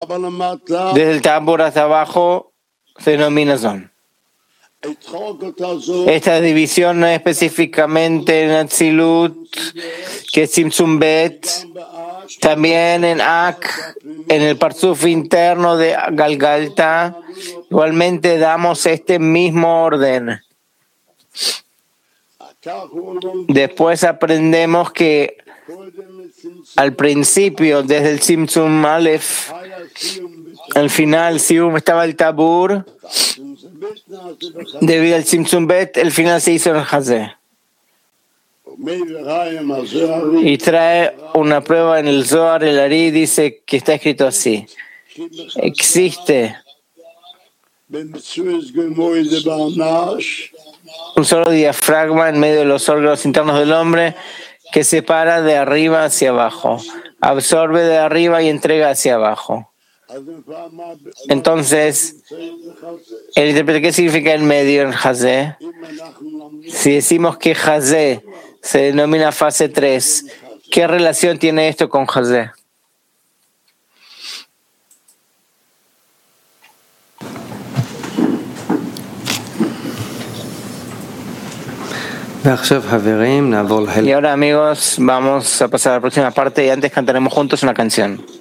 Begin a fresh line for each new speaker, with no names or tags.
Desde el tambor hasta abajo se denomina Zon. Esta división no es específicamente en Atzilut, que es Tzimtzum Bet, también en Ak, en el Parzuf interno de Galgalta, igualmente damos este mismo orden. Después aprendemos que al principio, desde el Tzimtzum Aleph, al final, Sium estaba el Tabur, debido al Tzimtzum Bet, el final se hizo en Hazé. Y trae una prueba en el Zohar, el Ari dice que está escrito así. Existe un solo diafragma en medio de los órganos internos del hombre que separa de arriba hacia abajo, absorbe de arriba y entrega hacia abajo. Entonces, el intérprete, ¿qué significa en medio en Hazé? Si decimos que Hazé se denomina fase 3, ¿qué relación tiene esto con Hazé? Y ahora, amigos, vamos a pasar a la próxima parte y antes cantaremos juntos una canción.